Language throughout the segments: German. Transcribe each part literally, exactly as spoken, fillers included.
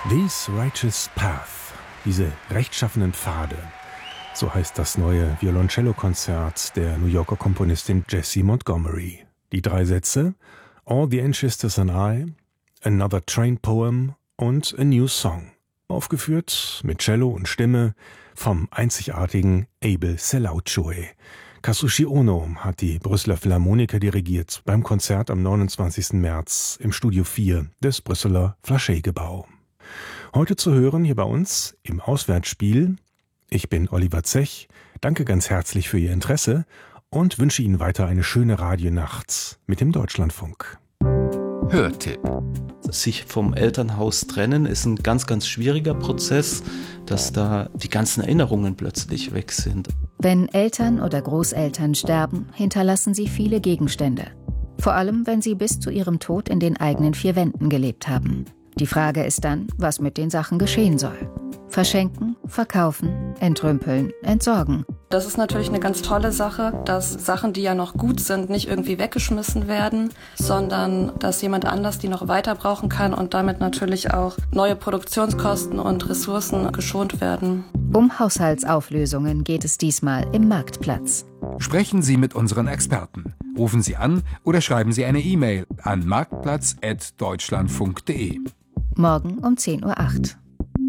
This Righteous Path, diese rechtschaffenen Pfade, so heißt das neue Violoncello-Konzert der New Yorker Komponistin Jessie Montgomery. Die drei Sätze: All the Ancestors and I, Another Train Poem und A New Song. Aufgeführt mit Cello und Stimme vom einzigartigen Abel Selauchoe. Kazushi Ono hat die Brüsseler Philharmoniker dirigiert beim Konzert am neunundzwanzigsten März im Studio vier des Brüsseler Flachet-Gebau. Heute zu hören hier bei uns im Auswärtsspiel. Ich bin Oliver Zech, danke ganz herzlich für Ihr Interesse und wünsche Ihnen weiter eine schöne Radionacht mit dem Deutschlandfunk. Hörtipp. Sich vom Elternhaus trennen ist ein ganz, ganz schwieriger Prozess, dass da die ganzen Erinnerungen plötzlich weg sind. Wenn Eltern oder Großeltern sterben, hinterlassen sie viele Gegenstände. Vor allem, wenn sie bis zu ihrem Tod in den eigenen vier Wänden gelebt haben. Die Frage ist dann, was mit den Sachen geschehen soll. Verschenken, verkaufen, entrümpeln, entsorgen. Das ist natürlich eine ganz tolle Sache, dass Sachen, die ja noch gut sind, nicht irgendwie weggeschmissen werden, sondern dass jemand anders die noch weiter brauchen kann und damit natürlich auch neue Produktionskosten und Ressourcen geschont werden. Um Haushaltsauflösungen geht es diesmal im Marktplatz. Sprechen Sie mit unseren Experten. Rufen Sie an oder schreiben Sie eine E-Mail an marktplatz at deutschlandfunk punkt de. Morgen um zehn Uhr acht.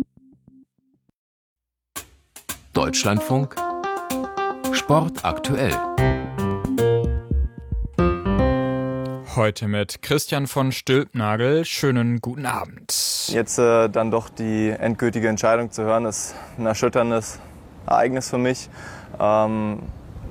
Deutschlandfunk Sport aktuell. Heute mit Christian von Stülpnagel. Schönen guten Abend. Jetzt äh, dann doch die endgültige Entscheidung zu hören, ist ein erschütterndes Ereignis für mich. Ähm,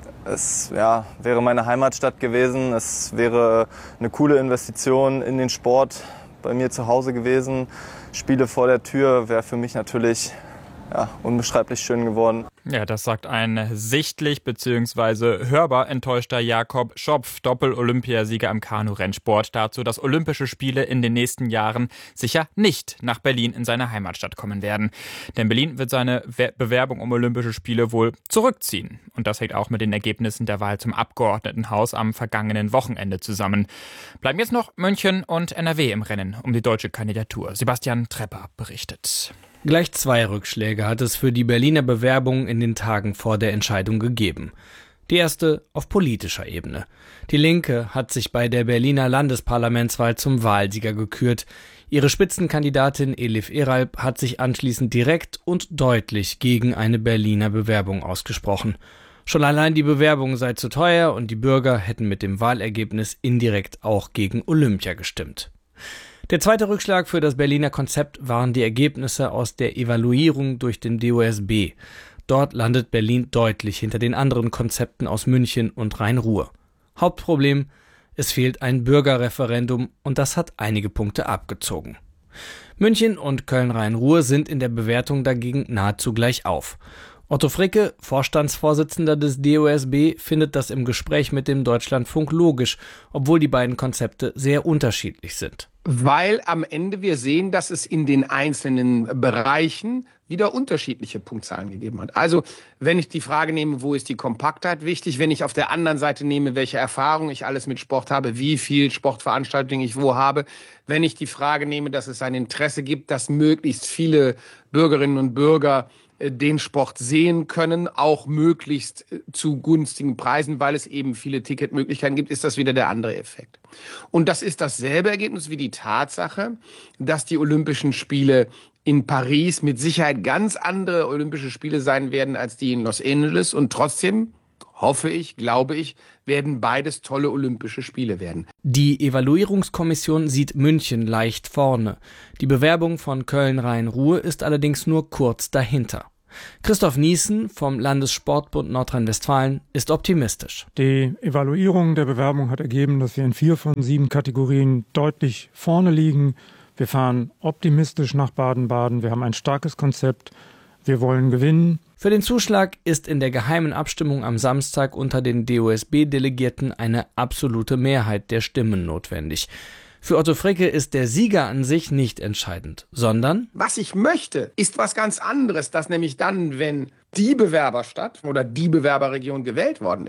es ja, wäre meine Heimatstadt gewesen. Es wäre eine coole Investition in den Sport bei mir zu Hause gewesen. Spiele vor der Tür wäre für mich natürlich ja, unbeschreiblich schön geworden. Ja, das sagt ein sichtlich bzw. hörbar enttäuschter Jakob Schopf, Doppel-Olympiasieger im Kanu-Rennsport. Dazu, dass Olympische Spiele in den nächsten Jahren sicher nicht nach Berlin in seine Heimatstadt kommen werden. Denn Berlin wird seine Bewerbung um Olympische Spiele wohl zurückziehen. Und das hängt auch mit den Ergebnissen der Wahl zum Abgeordnetenhaus am vergangenen Wochenende zusammen. Bleiben jetzt noch München und N R W im Rennen um die deutsche Kandidatur. Sebastian Trepper berichtet. Gleich zwei Rückschläge hat es für die Berliner Bewerbung in den Tagen vor der Entscheidung gegeben. Die erste auf politischer Ebene. Die Linke hat sich bei der Berliner Landesparlamentswahl zum Wahlsieger gekürt. Ihre Spitzenkandidatin Elif Eralp hat sich anschließend direkt und deutlich gegen eine Berliner Bewerbung ausgesprochen. Schon allein die Bewerbung sei zu teuer und die Bürger hätten mit dem Wahlergebnis indirekt auch gegen Olympia gestimmt. Der zweite Rückschlag für das Berliner Konzept waren die Ergebnisse aus der Evaluierung durch den D O S B. Dort landet Berlin deutlich hinter den anderen Konzepten aus München und Rhein-Ruhr. Hauptproblem: es fehlt ein Bürgerreferendum und das hat einige Punkte abgezogen. München und Köln-Rhein-Ruhr sind in der Bewertung dagegen nahezu gleich auf. Otto Fricke, Vorstandsvorsitzender des D O S B, findet das im Gespräch mit dem Deutschlandfunk logisch, obwohl die beiden Konzepte sehr unterschiedlich sind. Weil am Ende wir sehen, dass es in den einzelnen Bereichen wieder unterschiedliche Punktzahlen gegeben hat. Also wenn ich die Frage nehme, wo ist die Kompaktheit wichtig, wenn ich auf der anderen Seite nehme, welche Erfahrung ich alles mit Sport habe, wie viel Sportveranstaltungen ich wo habe, wenn ich die Frage nehme, dass es ein Interesse gibt, dass möglichst viele Bürgerinnen und Bürger den Sport sehen können, auch möglichst zu günstigen Preisen, weil es eben viele Ticketmöglichkeiten gibt, ist das wieder der andere Effekt. Und das ist dasselbe Ergebnis wie die Tatsache, dass die Olympischen Spiele in Paris mit Sicherheit ganz andere Olympische Spiele sein werden als die in Los Angeles und trotzdem hoffe ich, glaube ich, werden beides tolle Olympische Spiele werden. Die Evaluierungskommission sieht München leicht vorne. Die Bewerbung von Köln-Rhein-Ruhr ist allerdings nur kurz dahinter. Christoph Niesen vom Landessportbund Nordrhein-Westfalen ist optimistisch. Die Evaluierung der Bewerbung hat ergeben, dass wir in vier von sieben Kategorien deutlich vorne liegen. Wir fahren optimistisch nach Baden-Baden. Wir haben ein starkes Konzept. Wir wollen gewinnen. Für den Zuschlag ist in der geheimen Abstimmung am Samstag unter den D O S B-Delegierten eine absolute Mehrheit der Stimmen notwendig. Für Otto Fricke ist der Sieger an sich nicht entscheidend, sondern: Was ich möchte, ist was ganz anderes, dass nämlich dann, wenn die Bewerberstadt oder die Bewerberregion gewählt worden ist,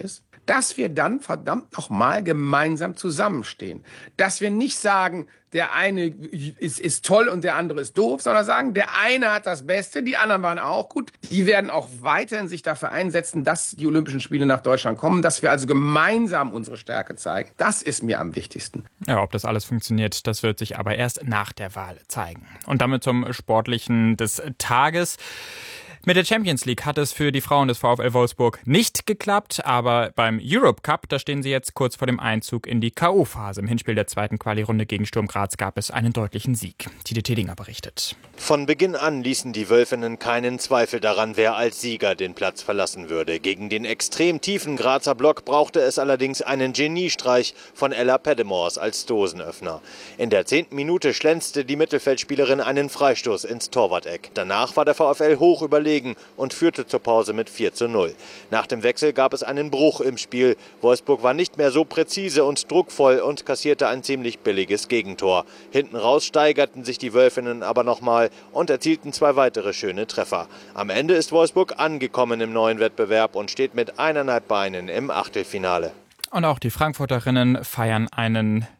dass wir dann verdammt nochmal gemeinsam zusammenstehen. Dass wir nicht sagen, der eine ist, ist toll und der andere ist doof, sondern sagen, der eine hat das Beste, die anderen waren auch gut. Die werden auch weiterhin sich dafür einsetzen, dass die Olympischen Spiele nach Deutschland kommen, dass wir also gemeinsam unsere Stärke zeigen. Das ist mir am wichtigsten. Ja, ob das alles funktioniert, das wird sich aber erst nach der Wahl zeigen. Und damit zum Sportlichen des Tages. Mit der Champions League hat es für die Frauen des VfL Wolfsburg nicht geklappt, aber beim Europe Cup, da stehen sie jetzt kurz vor dem Einzug in die K O-Phase. Im Hinspiel der zweiten Quali-Runde gegen Sturm Graz gab es einen deutlichen Sieg. Tide Tedinger berichtet. Von Beginn an ließen die Wölfinnen keinen Zweifel daran, wer als Sieger den Platz verlassen würde. Gegen den extrem tiefen Grazer Block brauchte es allerdings einen Geniestreich von Ella Pedemors als Dosenöffner. In der zehnten Minute schlänzte die Mittelfeldspielerin einen Freistoß ins Torwart-Eck. Danach war der VfL hoch überlegen und führte zur Pause mit vier zu null. Nach dem Wechsel gab es einen Bruch im Spiel. Wolfsburg war nicht mehr so präzise und druckvoll und kassierte ein ziemlich billiges Gegentor. Hinten raus steigerten sich die Wölfinnen aber nochmal und erzielten zwei weitere schöne Treffer. Am Ende ist Wolfsburg angekommen im neuen Wettbewerb und steht mit eineinhalb Beinen im Achtelfinale. Und auch die Frankfurterinnen feiern einen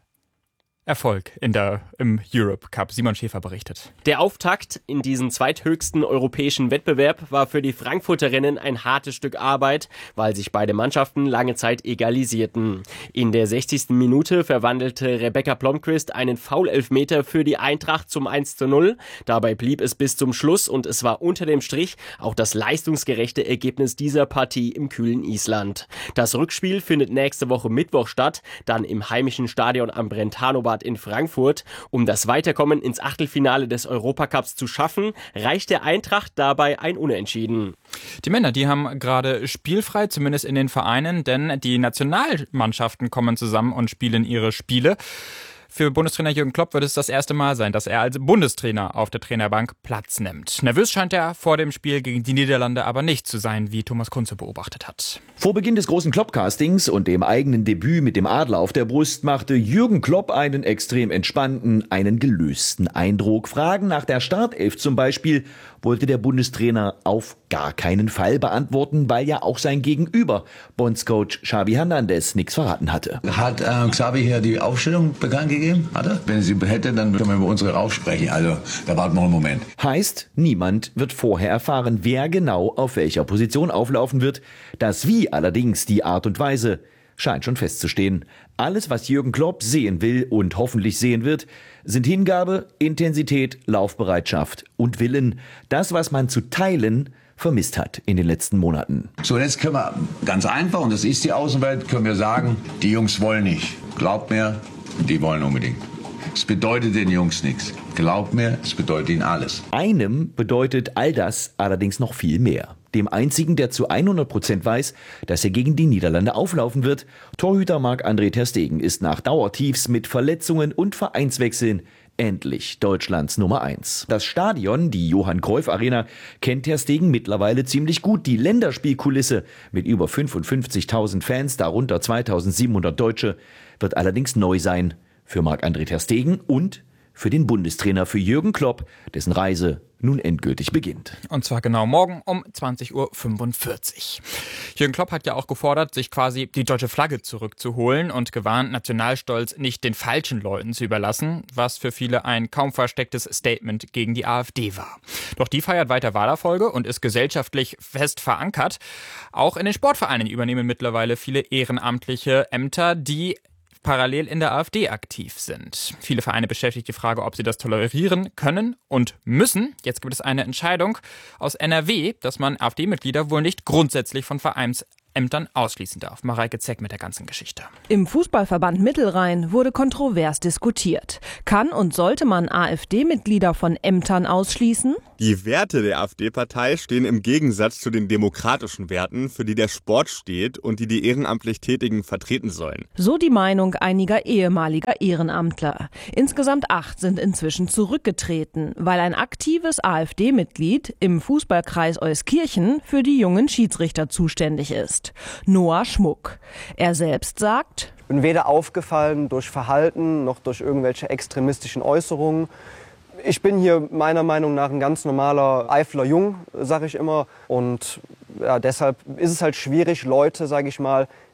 Erfolg in der, im Europe Cup. Simon Schäfer berichtet. Der Auftakt in diesen zweithöchsten europäischen Wettbewerb war für die Frankfurterinnen ein hartes Stück Arbeit, weil sich beide Mannschaften lange Zeit egalisierten. In der sechzigsten Minute verwandelte Rebecca Blomqvist einen Foul-Elfmeter für die Eintracht zum eins zu null. Dabei blieb es bis zum Schluss und es war unter dem Strich auch das leistungsgerechte Ergebnis dieser Partie im kühlen Island. Das Rückspiel findet nächste Woche Mittwoch statt, dann im heimischen Stadion am Brentano-Bad in Frankfurt. Um das Weiterkommen ins Achtelfinale des Europacups zu schaffen, reicht der Eintracht dabei ein Unentschieden. Die Männer, die haben gerade spielfrei, zumindest in den Vereinen, denn die Nationalmannschaften kommen zusammen und spielen ihre Spiele. Für Bundestrainer Jürgen Klopp wird es das erste Mal sein, dass er als Bundestrainer auf der Trainerbank Platz nimmt. Nervös scheint er vor dem Spiel gegen die Niederlande aber nicht zu sein, wie Thomas Kunze beobachtet hat. Vor Beginn des großen Klopp-Castings und dem eigenen Debüt mit dem Adler auf der Brust machte Jürgen Klopp einen extrem entspannten, einen gelösten Eindruck. Fragen nach der Startelf zum Beispiel wollte der Bundestrainer auf gar keinen Fall beantworten, weil ja auch sein Gegenüber, Bondscoach Xavi Hernandez, nichts verraten hatte. Hat äh, Xavi hier die Aufstellung bekannt gegeben? Hat er? Wenn er sie hätte, dann können wir über unsere aufsprechen. Also, da warten wir einen Moment. Heißt, niemand wird vorher erfahren, wer genau auf welcher Position auflaufen wird. Das Wie allerdings, die Art und Weise, scheint schon festzustehen. Alles, was Jürgen Klopp sehen will und hoffentlich sehen wird, sind Hingabe, Intensität, Laufbereitschaft und Willen. Das, was man zu teilen vermisst hat in den letzten Monaten. So, und jetzt können wir ganz einfach, und das ist die Außenwelt, können wir sagen, die Jungs wollen nicht. Glaubt mir, die wollen unbedingt. Es bedeutet den Jungs nichts. Glaubt mir, es bedeutet ihnen alles. Einem bedeutet all das allerdings noch viel mehr. Dem einzigen, der zu hundert Prozent weiß, dass er gegen die Niederlande auflaufen wird. Torhüter Marc-André ter Stegen ist nach Dauertiefs mit Verletzungen und Vereinswechseln endlich Deutschlands Nummer eins. Das Stadion, die Johann Cruyff Arena, kennt ter Stegen mittlerweile ziemlich gut. Die Länderspielkulisse mit über fünfundfünfzigtausend Fans, darunter zweitausendsiebenhundert Deutsche, wird allerdings neu sein für Marc-André ter Stegen und für den Bundestrainer, für Jürgen Klopp, dessen Reise nun endgültig beginnt. Und zwar genau morgen um zwanzig Uhr fünfundvierzig. Jürgen Klopp hat ja auch gefordert, sich quasi die deutsche Flagge zurückzuholen und gewarnt, Nationalstolz nicht den falschen Leuten zu überlassen, was für viele ein kaum verstecktes Statement gegen die AfD war. Doch die feiert weiter Wahlerfolge und ist gesellschaftlich fest verankert. Auch in den Sportvereinen übernehmen mittlerweile viele ehrenamtliche Ämter, die parallel in der AfD aktiv sind. Viele Vereine beschäftigt die Frage, ob sie das tolerieren können und müssen. Jetzt gibt es eine Entscheidung aus N R W, dass man AfD-Mitglieder wohl nicht grundsätzlich von Vereinsämtern ausschließen darf. Mareike Zeck mit der ganzen Geschichte. Im Fußballverband Mittelrhein wurde kontrovers diskutiert. Kann und sollte man AfD-Mitglieder von Ämtern ausschließen? Die Werte der AfD-Partei stehen im Gegensatz zu den demokratischen Werten, für die der Sport steht und die die ehrenamtlich Tätigen vertreten sollen. So die Meinung einiger ehemaliger Ehrenamtler. Insgesamt acht sind inzwischen zurückgetreten, weil ein aktives AfD-Mitglied im Fußballkreis Euskirchen für die jungen Schiedsrichter zuständig ist. Noah Schmuck. Er selbst sagt: Ich bin weder aufgefallen durch Verhalten noch durch irgendwelche extremistischen Äußerungen. Ich bin hier meiner Meinung nach ein ganz normaler Eifler Jung, sage ich immer. Und ja, deshalb ist es halt schwierig, Leute, sage ich mal,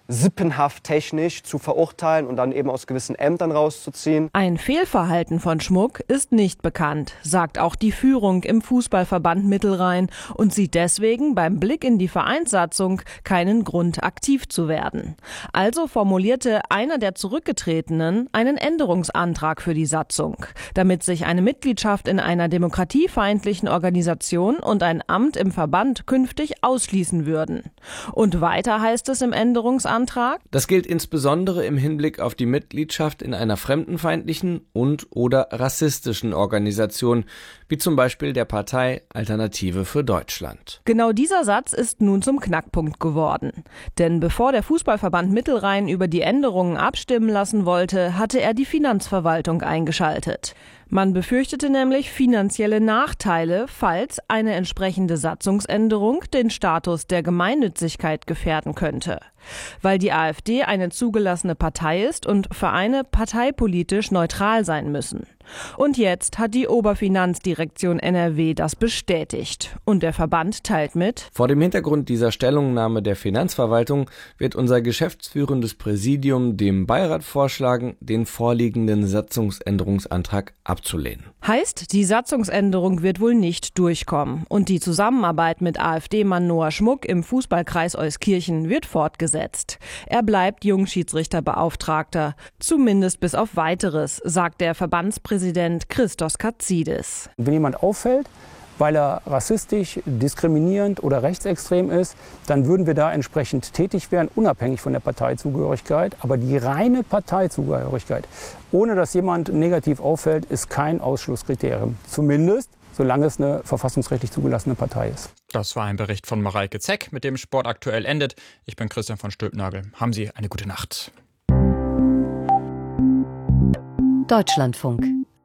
sippenhaft technisch zu verurteilen und dann eben aus gewissen Ämtern rauszuziehen. Ein Fehlverhalten von Schmuck ist nicht bekannt, sagt auch die Führung im Fußballverband Mittelrhein und sieht deswegen beim Blick in die Vereinssatzung keinen Grund, aktiv zu werden. Also formulierte einer der Zurückgetretenen einen Änderungsantrag für die Satzung, damit sich eine Mitgliedschaft in einer demokratiefeindlichen Organisation und ein Amt im Verband künftig ausschließen würden. Und weiter heißt es im Änderungsantrag, das gilt insbesondere im Hinblick auf die Mitgliedschaft in einer fremdenfeindlichen und oder rassistischen Organisation, wie zum Beispiel der Partei Alternative für Deutschland. Genau dieser Satz ist nun zum Knackpunkt geworden. Denn bevor der Fußballverband Mittelrhein über die Änderungen abstimmen lassen wollte, hatte er die Finanzverwaltung eingeschaltet. Man befürchtete nämlich finanzielle Nachteile, falls eine entsprechende Satzungsänderung den Status der Gemeinnützigkeit gefährden könnte. Weil die AfD eine zugelassene Partei ist und Vereine parteipolitisch neutral sein müssen. Und jetzt hat die Oberfinanzdirektion N R W das bestätigt. Und der Verband teilt mit: Vor dem Hintergrund dieser Stellungnahme der Finanzverwaltung wird unser geschäftsführendes Präsidium dem Beirat vorschlagen, den vorliegenden Satzungsänderungsantrag abzulehnen. Heißt, die Satzungsänderung wird wohl nicht durchkommen. Und die Zusammenarbeit mit AfD-Mann Noah Schmuck im Fußballkreis Euskirchen wird fortgesetzt. Er bleibt Jungschiedsrichterbeauftragter, zumindest bis auf Weiteres, sagt der Verbandspräsident Präsident Christos Katzidis. Wenn jemand auffällt, weil er rassistisch, diskriminierend oder rechtsextrem ist, dann würden wir da entsprechend tätig werden, unabhängig von der Parteizugehörigkeit. Aber die reine Parteizugehörigkeit, ohne dass jemand negativ auffällt, ist kein Ausschlusskriterium. Zumindest, solange es eine verfassungsrechtlich zugelassene Partei ist. Das war ein Bericht von Mareike Zeck, mit dem Sport aktuell endet. Ich bin Christian von Stülpnagel. Haben Sie eine gute Nacht. Deutschlandfunk.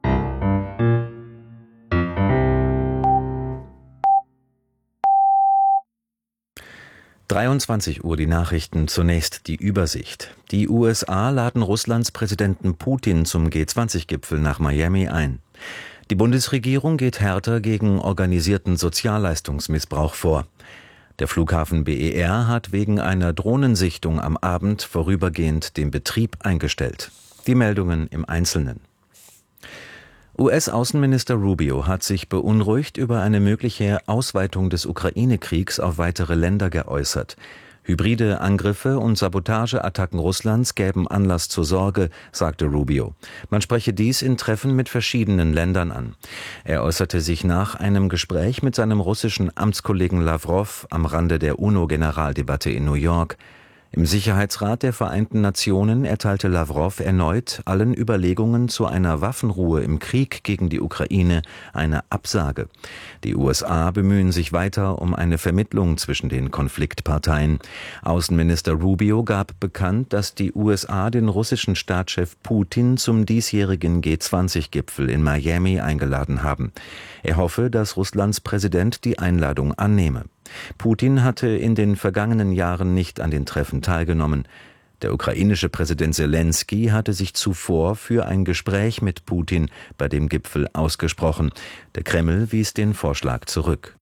dreiundzwanzig Uhr die Nachrichten, zunächst die Übersicht. Die U S A laden Russlands Präsidenten Putin zum G zwanzig Gipfel nach Miami ein. Die Bundesregierung geht härter gegen organisierten Sozialleistungsmissbrauch vor. Der Flughafen B E R hat wegen einer Drohnensichtung am Abend vorübergehend den Betrieb eingestellt. Die Meldungen im Einzelnen. U S-Außenminister Rubio hat sich beunruhigt über eine mögliche Ausweitung des Ukraine-Kriegs auf weitere Länder geäußert. Hybride Angriffe und Sabotageattacken Russlands gäben Anlass zur Sorge, sagte Rubio. Man spreche dies in Treffen mit verschiedenen Ländern an. Er äußerte sich nach einem Gespräch mit seinem russischen Amtskollegen Lavrov am Rande der UNO-Generaldebatte in New York. Im Sicherheitsrat der Vereinten Nationen erteilte Lavrov erneut allen Überlegungen zu einer Waffenruhe im Krieg gegen die Ukraine eine Absage. Die U S A bemühen sich weiter um eine Vermittlung zwischen den Konfliktparteien. Außenminister Rubio gab bekannt, dass die U S A den russischen Staatschef Putin zum diesjährigen G zwanzig Gipfel in Miami eingeladen haben. Er hoffe, dass Russlands Präsident die Einladung annehme. Putin hatte in den vergangenen Jahren nicht an den Treffen teilgenommen. Der ukrainische Präsident Selensky hatte sich zuvor für ein Gespräch mit Putin bei dem Gipfel ausgesprochen. Der Kreml wies den Vorschlag zurück.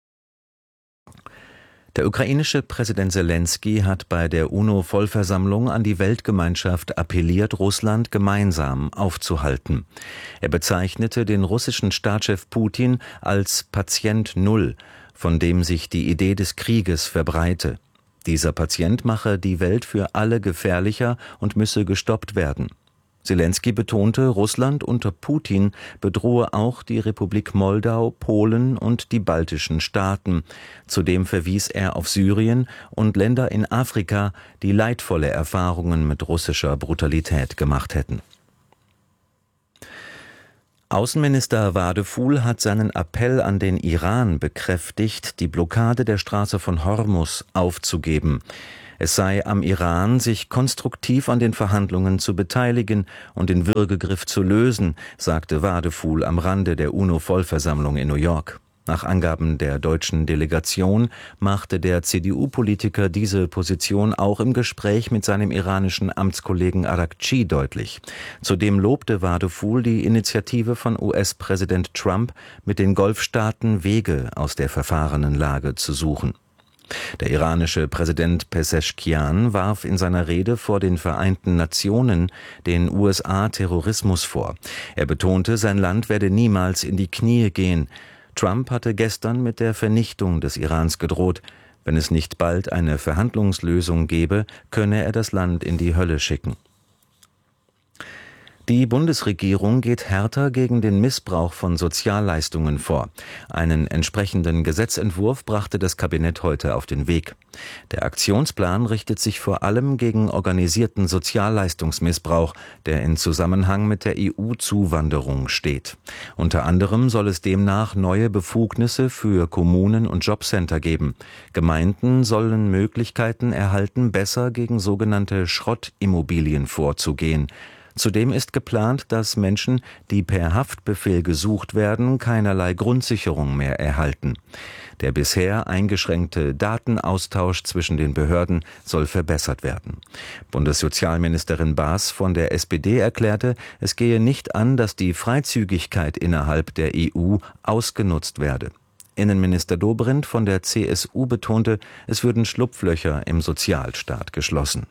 Der ukrainische Präsident Selensky hat bei der UNO-Vollversammlung an die Weltgemeinschaft appelliert, Russland gemeinsam aufzuhalten. Er bezeichnete den russischen Staatschef Putin als Patient Null, von dem sich die Idee des Krieges verbreite. Dieser Patient mache die Welt für alle gefährlicher und müsse gestoppt werden. Selensky betonte, Russland unter Putin bedrohe auch die Republik Moldau, Polen und die baltischen Staaten. Zudem verwies er auf Syrien und Länder in Afrika, die leidvolle Erfahrungen mit russischer Brutalität gemacht hätten. Außenminister Wadefuhl hat seinen Appell an den Iran bekräftigt, die Blockade der Straße von Hormuz aufzugeben. Es sei am Iran, sich konstruktiv an den Verhandlungen zu beteiligen und den Würgegriff zu lösen, sagte Wadefuhl am Rande der UNO-Vollversammlung in New York. Nach Angaben der deutschen Delegation machte der C D U-Politiker diese Position auch im Gespräch mit seinem iranischen Amtskollegen Araghchi deutlich. Zudem lobte Wadefuhl die Initiative von U S-Präsident Trump, mit den Golfstaaten Wege aus der verfahrenen Lage zu suchen. Der iranische Präsident Pezeshkian warf in seiner Rede vor den Vereinten Nationen den U S A Terrorismus vor. Er betonte, sein Land werde niemals in die Knie gehen. Trump hatte gestern mit der Vernichtung des Irans gedroht. Wenn es nicht bald eine Verhandlungslösung gebe, könne er das Land in die Hölle schicken. Die Bundesregierung geht härter gegen den Missbrauch von Sozialleistungen vor. Einen entsprechenden Gesetzentwurf brachte das Kabinett heute auf den Weg. Der Aktionsplan richtet sich vor allem gegen organisierten Sozialleistungsmissbrauch, der in Zusammenhang mit der E U-Zuwanderung steht. Unter anderem soll es demnach neue Befugnisse für Kommunen und Jobcenter geben. Gemeinden sollen Möglichkeiten erhalten, besser gegen sogenannte Schrottimmobilien vorzugehen. Zudem ist geplant, dass Menschen, die per Haftbefehl gesucht werden, keinerlei Grundsicherung mehr erhalten. Der bisher eingeschränkte Datenaustausch zwischen den Behörden soll verbessert werden. Bundessozialministerin Baas von der S P D erklärte, es gehe nicht an, dass die Freizügigkeit innerhalb der E U ausgenutzt werde. Innenminister Dobrindt von der C S U betonte, es würden Schlupflöcher im Sozialstaat geschlossen.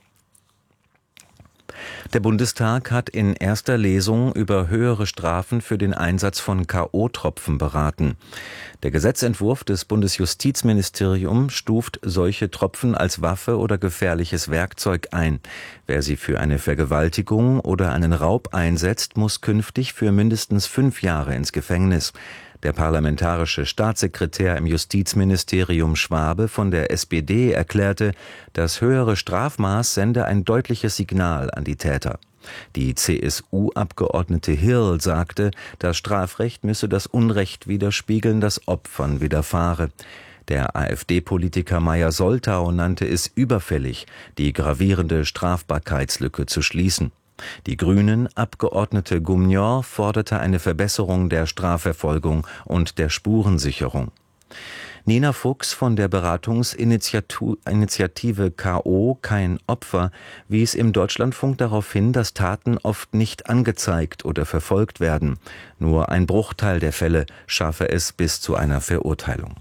Der Bundestag hat in erster Lesung über höhere Strafen für den Einsatz von K O-Tropfen beraten. Der Gesetzentwurf des Bundesjustizministeriums stuft solche Tropfen als Waffe oder gefährliches Werkzeug ein. Wer sie für eine Vergewaltigung oder einen Raub einsetzt, muss künftig für mindestens fünf Jahre ins Gefängnis. Der parlamentarische Staatssekretär im Justizministerium Schwabe von der S P D erklärte, das höhere Strafmaß sende ein deutliches Signal an die Täter. Die C S U-Abgeordnete Hirl sagte, das Strafrecht müsse das Unrecht widerspiegeln, das Opfern widerfahre. Der AfD-Politiker Meyer-Soltau nannte es überfällig, die gravierende Strafbarkeitslücke zu schließen. Die Grünen-Abgeordnete Gumnior forderte eine Verbesserung der Strafverfolgung und der Spurensicherung. Nina Fuchs von der Beratungsinitiative K O Kein Opfer wies im Deutschlandfunk darauf hin, dass Taten oft nicht angezeigt oder verfolgt werden. Nur ein Bruchteil der Fälle schaffe es bis zu einer Verurteilung.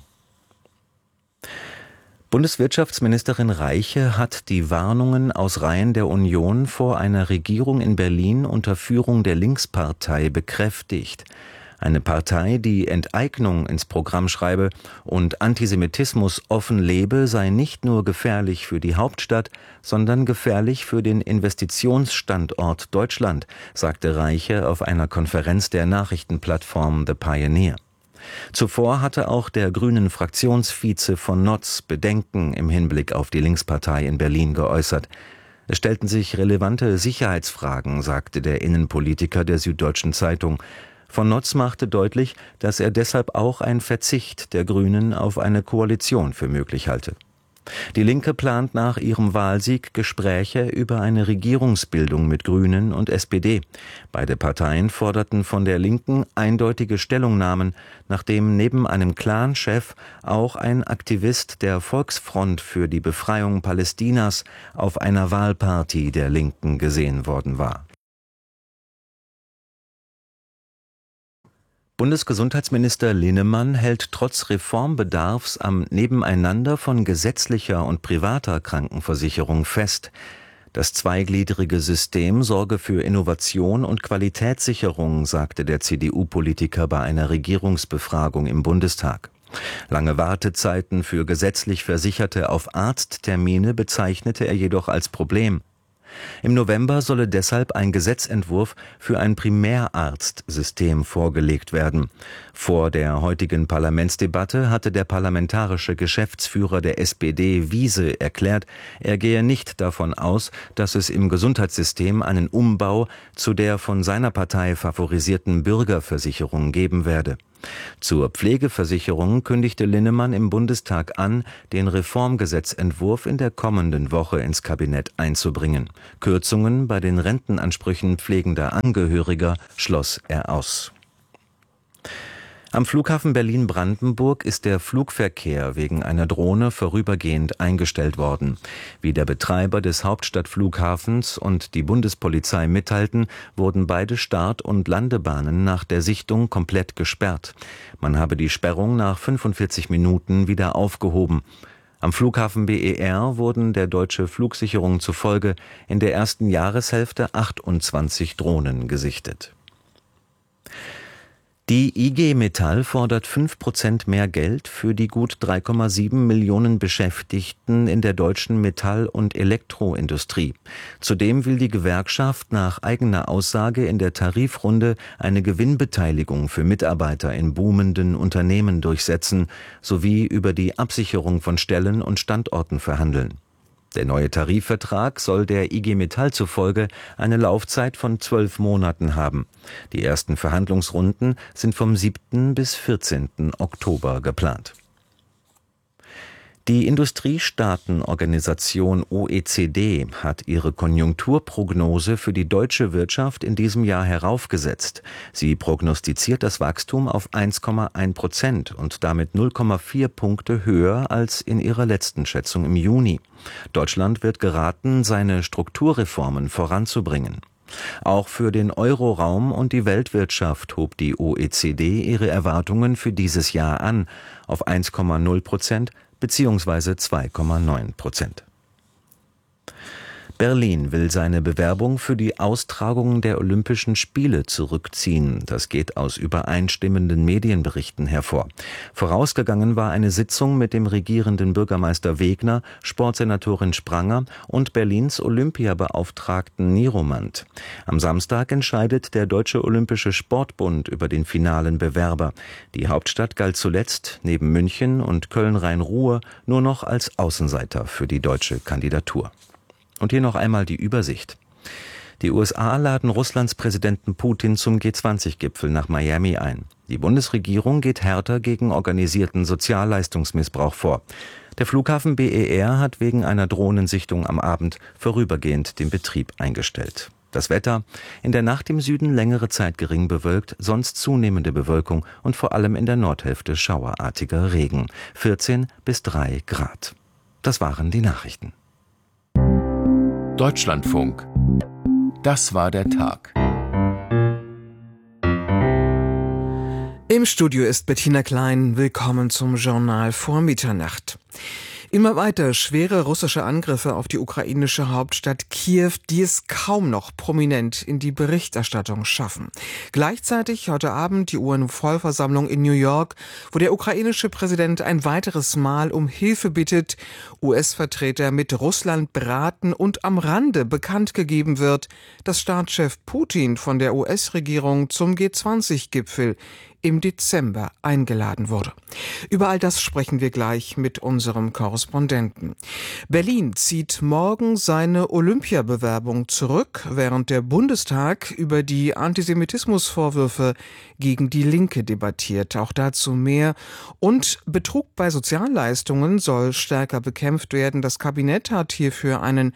Bundeswirtschaftsministerin Reiche hat die Warnungen aus Reihen der Union vor einer Regierung in Berlin unter Führung der Linkspartei bekräftigt. Eine Partei, die Enteignung ins Programm schreibe und Antisemitismus offen lebe, sei nicht nur gefährlich für die Hauptstadt, sondern gefährlich für den Investitionsstandort Deutschland, sagte Reiche auf einer Konferenz der Nachrichtenplattform The Pioneer. Zuvor hatte auch der grünen Fraktionsvize von Notz Bedenken im Hinblick auf die Linkspartei in Berlin geäußert. Es stellten sich relevante Sicherheitsfragen, sagte der Innenpolitiker der Süddeutschen Zeitung. Von Notz machte deutlich, dass er deshalb auch einen Verzicht der Grünen auf eine Koalition für möglich halte. Die Linke plant nach ihrem Wahlsieg Gespräche über eine Regierungsbildung mit Grünen und S P D. Beide Parteien forderten von der Linken eindeutige Stellungnahmen, nachdem neben einem Clan-Chef auch ein Aktivist der Volksfront für die Befreiung Palästinas auf einer Wahlparty der Linken gesehen worden war. Bundesgesundheitsminister Linnemann hält trotz Reformbedarfs am Nebeneinander von gesetzlicher und privater Krankenversicherung fest. Das zweigliedrige System sorge für Innovation und Qualitätssicherung, sagte der C D U-Politiker bei einer Regierungsbefragung im Bundestag. Lange Wartezeiten für gesetzlich Versicherte auf Arzttermine bezeichnete er jedoch als Problem. Im November solle deshalb ein Gesetzentwurf für ein Primärarztsystem vorgelegt werden. Vor der heutigen Parlamentsdebatte hatte der parlamentarische Geschäftsführer der S P D Wiese erklärt, er gehe nicht davon aus, dass es im Gesundheitssystem einen Umbau zu der von seiner Partei favorisierten Bürgerversicherung geben werde. Zur Pflegeversicherung kündigte Linnemann im Bundestag an, den Reformgesetzentwurf in der kommenden Woche ins Kabinett einzubringen. Kürzungen bei den Rentenansprüchen pflegender Angehöriger schloss er aus. Am Flughafen Berlin-Brandenburg ist der Flugverkehr wegen einer Drohne vorübergehend eingestellt worden. Wie der Betreiber des Hauptstadtflughafens und die Bundespolizei mitteilten, wurden beide Start- und Landebahnen nach der Sichtung komplett gesperrt. Man habe die Sperrung nach fünfundvierzig Minuten wieder aufgehoben. Am Flughafen B E R wurden der Deutsche Flugsicherung zufolge in der ersten Jahreshälfte achtundzwanzig Drohnen gesichtet. Die I G Metall fordert fünf Prozent mehr Geld für die gut drei Komma sieben Millionen Beschäftigten in der deutschen Metall- und Elektroindustrie. Zudem will die Gewerkschaft nach eigener Aussage in der Tarifrunde eine Gewinnbeteiligung für Mitarbeiter in boomenden Unternehmen durchsetzen, sowie über die Absicherung von Stellen und Standorten verhandeln. Der neue Tarifvertrag soll der I G Metall zufolge eine Laufzeit von zwölf Monaten haben. Die ersten Verhandlungsrunden sind vom siebten bis vierzehnten Oktober geplant. Die Industriestaatenorganisation O E C D hat ihre Konjunkturprognose für die deutsche Wirtschaft in diesem Jahr heraufgesetzt. Sie prognostiziert das Wachstum auf eins Komma eins Prozent und damit null Komma vier Punkte höher als in ihrer letzten Schätzung im Juni. Deutschland wird geraten, seine Strukturreformen voranzubringen. Auch für den Euroraum und die Weltwirtschaft hob die O E C D ihre Erwartungen für dieses Jahr an auf eins Komma null Prozent beziehungsweise zwei Komma neun Prozent. Berlin will seine Bewerbung für die Austragung der Olympischen Spiele zurückziehen. Das geht aus übereinstimmenden Medienberichten hervor. Vorausgegangen war eine Sitzung mit dem regierenden Bürgermeister Wegner, Sportsenatorin Spranger und Berlins Olympiabeauftragten Nieromant. Am Samstag entscheidet der Deutsche Olympische Sportbund über den finalen Bewerber. Die Hauptstadt galt zuletzt neben München und Köln-Rhein-Ruhr nur noch als Außenseiter für die deutsche Kandidatur. Und hier noch einmal die Übersicht. Die U S A laden Russlands Präsidenten Putin zum G zwanzig Gipfel nach Miami ein. Die Bundesregierung geht härter gegen organisierten Sozialleistungsmissbrauch vor. Der Flughafen B E R hat wegen einer Drohnensichtung am Abend vorübergehend den Betrieb eingestellt. Das Wetter: in der Nacht im Süden längere Zeit gering bewölkt, sonst zunehmende Bewölkung und vor allem in der Nordhälfte schauerartiger Regen. vierzehn bis drei Grad. Das waren die Nachrichten. Deutschlandfunk. Das war der Tag. Im Studio ist Bettina Klein. Willkommen zum Journal vor Mitternacht. Immer weiter schwere russische Angriffe auf die ukrainische Hauptstadt Kiew, die es kaum noch prominent in die Berichterstattung schaffen. Gleichzeitig heute Abend die U N-Vollversammlung in New York, wo der ukrainische Präsident ein weiteres Mal um Hilfe bittet, U S-Vertreter mit Russland beraten und am Rande bekannt gegeben wird, dass Staatschef Putin von der U S-Regierung zum G zwanzig Gipfel im Dezember eingeladen wurde. Über all das sprechen wir gleich mit unserem Korrespondenten. Berlin zieht morgen seine Olympiabewerbung zurück, während der Bundestag über die Antisemitismusvorwürfe gegen die Linke debattiert. Auch dazu mehr. Und Betrug bei Sozialleistungen soll stärker bekämpft werden. Das Kabinett hat hierfür einen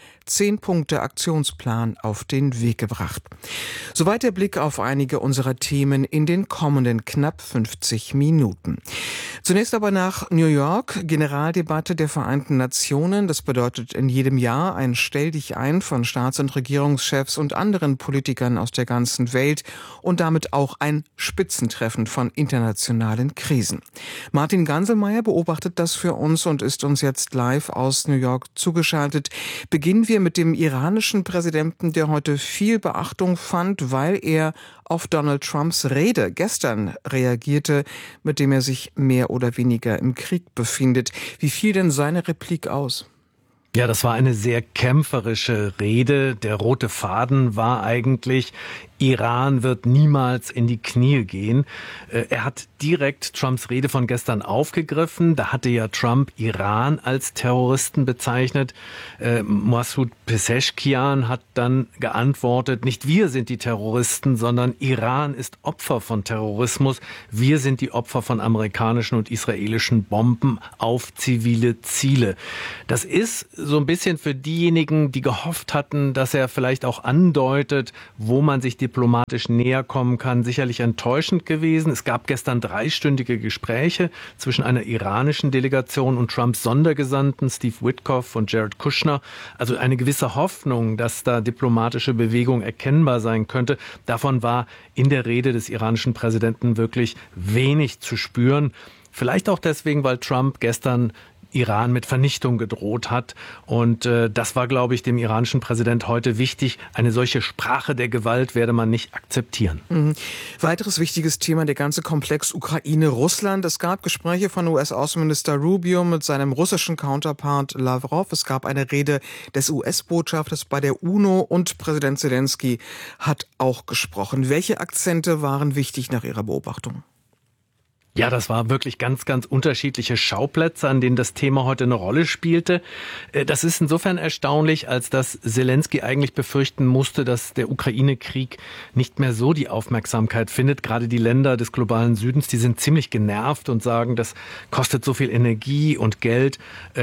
Zehn-Punkte-Aktionsplan auf den Weg gebracht. Soweit der Blick auf einige unserer Themen in den kommenden knapp fünfzig Minuten. Zunächst aber nach New York, Generaldebatte der Vereinten Nationen. Das bedeutet in jedem Jahr ein Stell-dich-ein von Staats- und Regierungschefs und anderen Politikern aus der ganzen Welt und damit auch ein Spitzentreffen von internationalen Krisen. Martin Ganselmeier beobachtet das für uns und ist uns jetzt live aus New York zugeschaltet. Beginnen wir mit dem iranischen Präsidenten, der heute viel Beachtung fand, weil er auf Donald Trumps Rede gestern reagierte, mit dem er sich mehr oder weniger im Krieg befindet. Wie fiel denn seine Replik aus? Ja, das war eine sehr kämpferische Rede. Der rote Faden war eigentlich: Iran wird niemals in die Knie gehen. Er hat direkt Trumps Rede von gestern aufgegriffen. Da hatte ja Trump Iran als Terroristen bezeichnet. Äh, Masoud Pezeshkian hat dann geantwortet: Nicht wir sind die Terroristen, sondern Iran ist Opfer von Terrorismus. Wir sind die Opfer von amerikanischen und israelischen Bomben auf zivile Ziele. Das ist so ein bisschen für diejenigen, die gehofft hatten, dass er vielleicht auch andeutet, wo man sich diplomatisch näher kommen kann, sicherlich enttäuschend gewesen. Es gab gestern dreistündige Gespräche zwischen einer iranischen Delegation und Trumps Sondergesandten Steve Witkoff und Jared Kushner. Also eine gewisse Hoffnung, dass da diplomatische Bewegung erkennbar sein könnte. Davon war in der Rede des iranischen Präsidenten wirklich wenig zu spüren. Vielleicht auch deswegen, weil Trump gestern Iran mit Vernichtung gedroht hat. Und äh, das war, glaube ich, dem iranischen Präsident heute wichtig. Eine solche Sprache der Gewalt werde man nicht akzeptieren. Mhm. Weiteres wichtiges Thema, der ganze Komplex Ukraine-Russland. Es gab Gespräche von U S-Außenminister Rubio mit seinem russischen Counterpart Lavrov. Es gab eine Rede des U S-Botschafters bei der UNO und Präsident Zelensky hat auch gesprochen. Welche Akzente waren wichtig nach Ihrer Beobachtung? Ja, das war wirklich ganz, ganz unterschiedliche Schauplätze, an denen das Thema heute eine Rolle spielte. Das ist insofern erstaunlich, als dass Zelensky eigentlich befürchten musste, dass der Ukraine-Krieg nicht mehr so die Aufmerksamkeit findet. Gerade die Länder des globalen Südens, die sind ziemlich genervt und sagen, das kostet so viel Energie und Geld.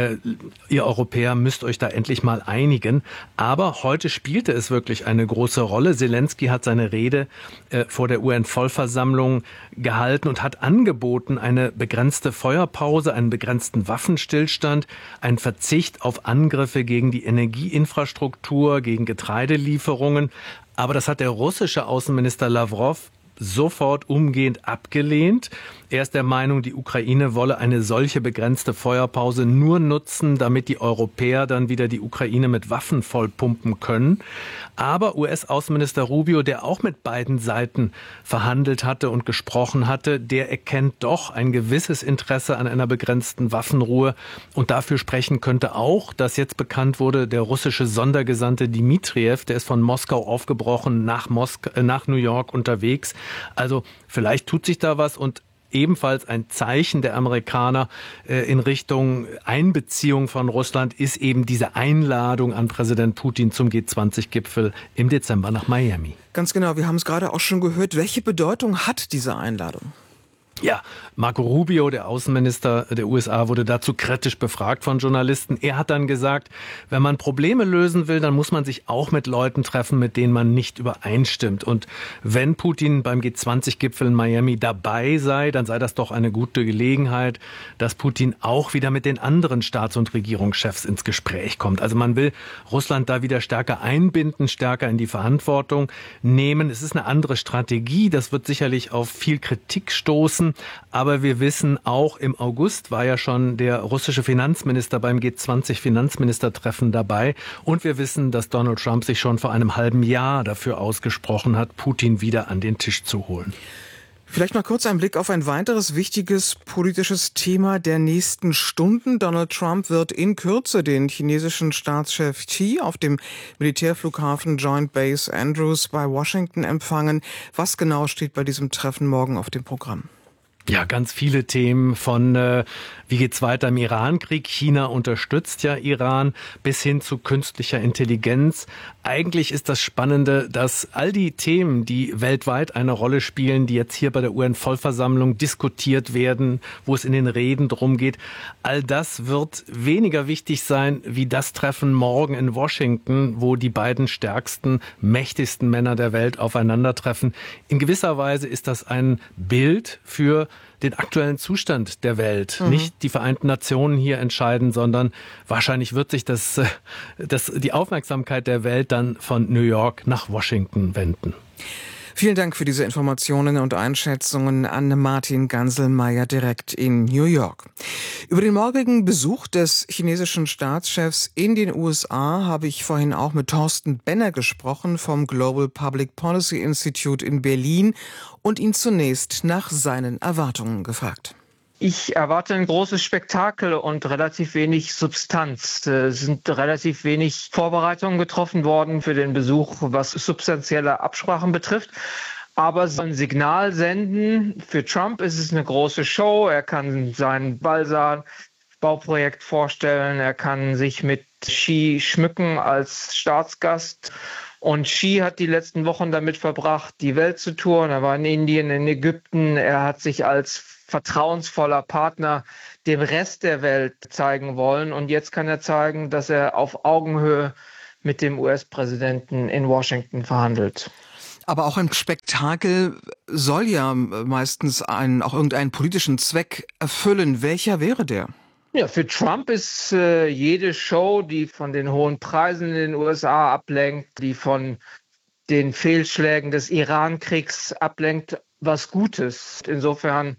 Ihr Europäer müsst euch da endlich mal einigen. Aber heute spielte es wirklich eine große Rolle. Zelensky hat seine Rede vor der U N-Vollversammlung gehalten und hat angeboten, eine begrenzte Feuerpause, einen begrenzten Waffenstillstand, einen Verzicht auf Angriffe gegen die Energieinfrastruktur, gegen Getreidelieferungen. Aber das hat der russische Außenminister Lavrov sofort umgehend abgelehnt. Er ist der Meinung, die Ukraine wolle eine solche begrenzte Feuerpause nur nutzen, damit die Europäer dann wieder die Ukraine mit Waffen vollpumpen können. Aber U S-Außenminister Rubio, der auch mit beiden Seiten verhandelt hatte und gesprochen hatte, der erkennt doch ein gewisses Interesse an einer begrenzten Waffenruhe. Und dafür sprechen könnte auch, dass jetzt bekannt wurde, der russische Sondergesandte Dmitriev, der ist von Moskau aufgebrochen, nach, Mosk- äh, nach New York unterwegs. Also vielleicht tut sich da was und ebenfalls ein Zeichen der Amerikaner äh, in Richtung Einbeziehung von Russland ist eben diese Einladung an Präsident Putin zum G zwanzig Gipfel im Dezember nach Miami. Ganz genau, wir haben es gerade auch schon gehört. Welche Bedeutung hat diese Einladung? Ja, Marco Rubio, der Außenminister der U S A, wurde dazu kritisch befragt von Journalisten. Er hat dann gesagt, wenn man Probleme lösen will, dann muss man sich auch mit Leuten treffen, mit denen man nicht übereinstimmt. Und wenn Putin beim G zwanzig Gipfel in Miami dabei sei, dann sei das doch eine gute Gelegenheit, dass Putin auch wieder mit den anderen Staats- und Regierungschefs ins Gespräch kommt. Also man will Russland da wieder stärker einbinden, stärker in die Verantwortung nehmen. Es ist eine andere Strategie. Das wird sicherlich auf viel Kritik stoßen. Aber wir wissen auch, im August war ja schon der russische Finanzminister beim G zwanzig Finanzministertreffen dabei. Und wir wissen, dass Donald Trump sich schon vor einem halben Jahr dafür ausgesprochen hat, Putin wieder an den Tisch zu holen. Vielleicht mal kurz ein Blick auf ein weiteres wichtiges politisches Thema der nächsten Stunden. Donald Trump wird in Kürze den chinesischen Staatschef Xi auf dem Militärflughafen Joint Base Andrews bei Washington empfangen. Was genau steht bei diesem Treffen morgen auf dem Programm? Ja, ganz viele Themen von äh, wie geht's weiter im Irankrieg? China unterstützt ja Iran bis hin zu künstlicher Intelligenz. Eigentlich ist das Spannende, dass all die Themen, die weltweit eine Rolle spielen, die jetzt hier bei der U N-Vollversammlung diskutiert werden, wo es in den Reden drum geht, all das wird weniger wichtig sein wie das Treffen morgen in Washington, wo die beiden stärksten, mächtigsten Männer der Welt aufeinandertreffen. In gewisser Weise ist das ein Bild für den aktuellen Zustand der Welt. Mhm. Nicht die Vereinten Nationen hier entscheiden, sondern wahrscheinlich wird sich das, das, die Aufmerksamkeit der Welt dann von New York nach Washington wenden. Vielen Dank für diese Informationen und Einschätzungen an Martin Ganselmeier direkt in New York. Über den morgigen Besuch des chinesischen Staatschefs in den U S A habe ich vorhin auch mit Thorsten Benner gesprochen vom Global Public Policy Institute in Berlin und ihn zunächst nach seinen Erwartungen gefragt. Ich erwarte ein großes Spektakel und relativ wenig Substanz. Es sind relativ wenig Vorbereitungen getroffen worden für den Besuch, was substanzielle Absprachen betrifft. Aber so ein Signal senden, für Trump ist es eine große Show. Er kann sein Balsan-Bauprojekt vorstellen. Er kann sich mit Xi schmücken als Staatsgast. Und Xi hat die letzten Wochen damit verbracht, die Welt zu touren. Er war in Indien, in Ägypten. Er hat sich als vertrauensvoller Partner dem Rest der Welt zeigen wollen. Und jetzt kann er zeigen, dass er auf Augenhöhe mit dem U S-Präsidenten in Washington verhandelt. Aber auch ein Spektakel soll ja meistens einen, auch irgendeinen politischen Zweck erfüllen. Welcher wäre der? Ja, für Trump ist äh, jede Show, die von den hohen Preisen in den U S A ablenkt, die von den Fehlschlägen des Irankriegs ablenkt, was Gutes. Insofern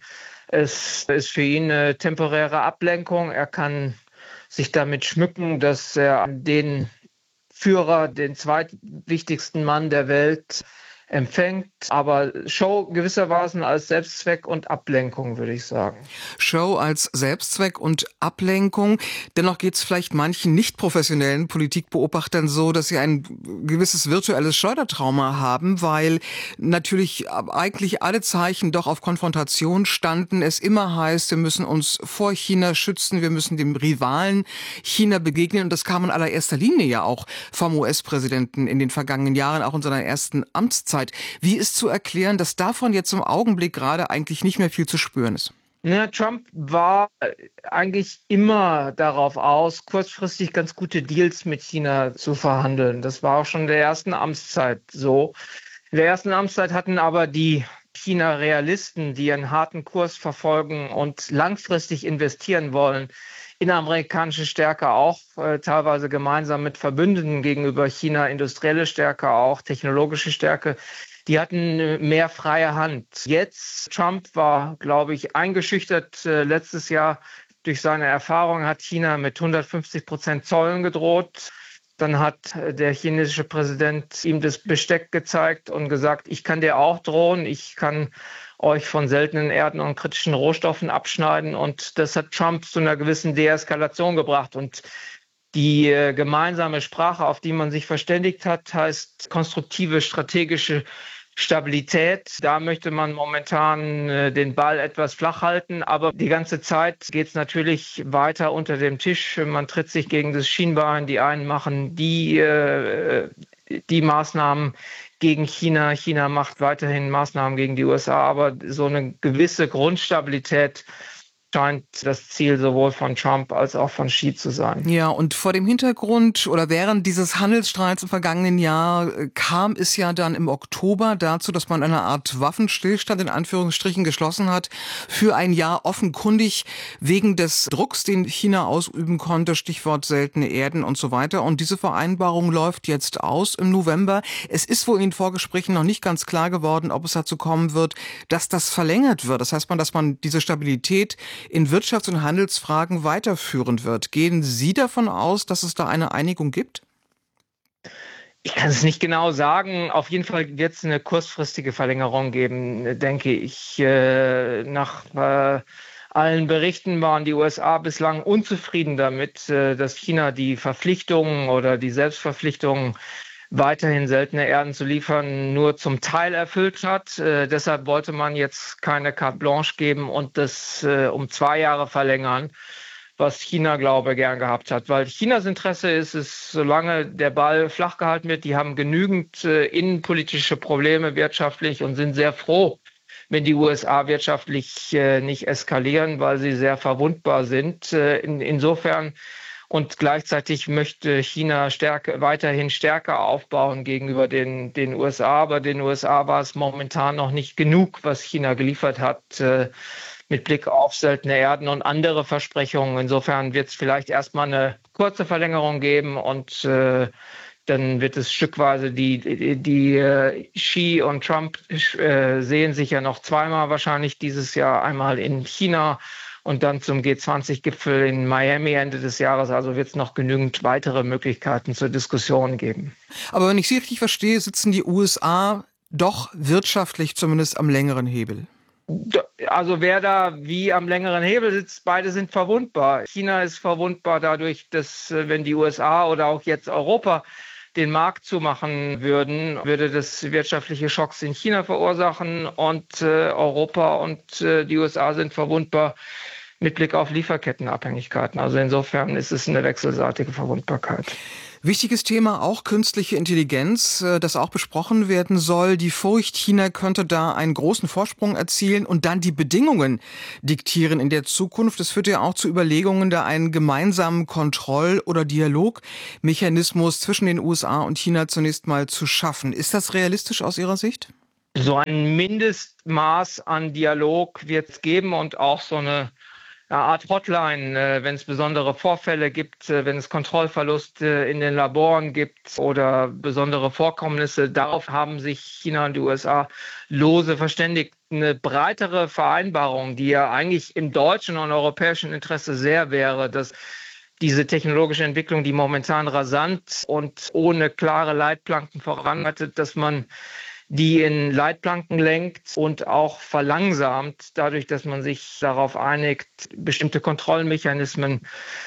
Es ist für ihn eine temporäre Ablenkung. Er kann sich damit schmücken, dass er den Führer, den zweitwichtigsten Mann der Welt, empfängt, aber Show gewissermaßen als Selbstzweck und Ablenkung, würde ich sagen. Show als Selbstzweck und Ablenkung. Dennoch geht es vielleicht manchen nicht professionellen Politikbeobachtern so, dass sie ein gewisses virtuelles Schleudertrauma haben, weil natürlich eigentlich alle Zeichen doch auf Konfrontation standen. Es immer heißt, wir müssen uns vor China schützen, wir müssen dem Rivalen China begegnen. Und das kam in allererster Linie ja auch vom U S-Präsidenten in den vergangenen Jahren, auch in seiner ersten Amtszeit. Wie ist zu erklären, dass davon jetzt im Augenblick gerade eigentlich nicht mehr viel zu spüren ist? Ja, Trump war eigentlich immer darauf aus, kurzfristig ganz gute Deals mit China zu verhandeln. Das war auch schon in der ersten Amtszeit so. In der ersten Amtszeit hatten aber die China-Realisten, die einen harten Kurs verfolgen und langfristig investieren wollen, in amerikanische Stärke auch, äh, teilweise gemeinsam mit Verbündeten gegenüber China, industrielle Stärke auch, technologische Stärke, die hatten mehr freie Hand. Jetzt, Trump war, glaube ich, eingeschüchtert äh, letztes Jahr durch seine Erfahrung, hat China mit hundertfünfzig Prozent Zöllen gedroht. Dann hat der chinesische Präsident ihm das Besteck gezeigt und gesagt, ich kann dir auch drohen, ich kann euch von seltenen Erden und kritischen Rohstoffen abschneiden. Und das hat Trump zu einer gewissen Deeskalation gebracht. Und die äh, gemeinsame Sprache, auf die man sich verständigt hat, heißt konstruktive strategische Stabilität. Da möchte man momentan äh, den Ball etwas flach halten. Aber die ganze Zeit geht es natürlich weiter unter dem Tisch. Man tritt sich gegen das Schienbein. Die einen machen die, äh, die Maßnahmen gegen China. China macht weiterhin Maßnahmen gegen die U S A, aber so eine gewisse Grundstabilität scheint das Ziel sowohl von Trump als auch von Xi zu sein. Ja, und vor dem Hintergrund oder während dieses Handelsstreits im vergangenen Jahr kam es ja dann im Oktober dazu, dass man eine Art Waffenstillstand in Anführungsstrichen geschlossen hat für ein Jahr, offenkundig wegen des Drucks, den China ausüben konnte, Stichwort seltene Erden und so weiter. Und diese Vereinbarung läuft jetzt aus im November. Es ist wohl in den Vorgesprächen noch nicht ganz klar geworden, ob es dazu kommen wird, dass das verlängert wird. Das heißt, man, dass man diese Stabilität in Wirtschafts- und Handelsfragen weiterführen wird. Gehen Sie davon aus, dass es da eine Einigung gibt? Ich kann es nicht genau sagen. Auf jeden Fall wird es eine kurzfristige Verlängerung geben, denke ich. Nach allen Berichten waren die U S A bislang unzufrieden damit, dass China die Verpflichtungen oder die Selbstverpflichtungen, weiterhin seltene Erden zu liefern, nur zum Teil erfüllt hat. Äh, deshalb wollte man jetzt keine Carte Blanche geben und das äh, um zwei Jahre verlängern, was China, glaube ich, gern gehabt hat. Weil Chinas Interesse ist es, solange der Ball flach gehalten wird, die haben genügend äh, innenpolitische Probleme wirtschaftlich und sind sehr froh, wenn die U S A wirtschaftlich äh, nicht eskalieren, weil sie sehr verwundbar sind. Äh, in, insofern Und gleichzeitig möchte China Stärke, weiterhin stärker aufbauen gegenüber den, den U S A. Aber den U S A war es momentan noch nicht genug, was China geliefert hat, äh, mit Blick auf seltene Erden und andere Versprechungen. Insofern wird es vielleicht erstmal eine kurze Verlängerung geben und äh, dann wird es stückweise, die, die, die äh, Xi und Trump äh, sehen sich ja noch zweimal wahrscheinlich dieses Jahr, einmal in China und dann zum G zwanzig Gipfel in Miami Ende des Jahres. Also wird es noch genügend weitere Möglichkeiten zur Diskussion geben. Aber wenn ich Sie richtig verstehe, sitzen die U S A doch wirtschaftlich zumindest am längeren Hebel. Also wer da wie am längeren Hebel sitzt, beide sind verwundbar. China ist verwundbar dadurch, dass wenn die U S A oder auch jetzt Europa den Markt zumachen würden, würde das wirtschaftliche Schocks in China verursachen und äh, Europa und äh, die U S A sind verwundbar mit Blick auf Lieferkettenabhängigkeiten. Also insofern ist es eine wechselseitige Verwundbarkeit. Wichtiges Thema auch künstliche Intelligenz, das auch besprochen werden soll. Die Furcht, China könnte da einen großen Vorsprung erzielen und dann die Bedingungen diktieren in der Zukunft. Es führt ja auch zu Überlegungen, da einen gemeinsamen Kontroll- oder Dialogmechanismus zwischen den U S A und China zunächst mal zu schaffen. Ist das realistisch aus Ihrer Sicht? So ein Mindestmaß an Dialog wird es geben und auch so eine eine Art Hotline, wenn es besondere Vorfälle gibt, wenn es Kontrollverluste in den Laboren gibt oder besondere Vorkommnisse. Darauf haben sich China und die U S A lose verständigt. Eine breitere Vereinbarung, die ja eigentlich im deutschen und europäischen Interesse sehr wäre, dass diese technologische Entwicklung, die momentan rasant und ohne klare Leitplanken voranschreitet, dass man die in Leitplanken lenkt und auch verlangsamt, dadurch, dass man sich darauf einigt, bestimmte Kontrollmechanismen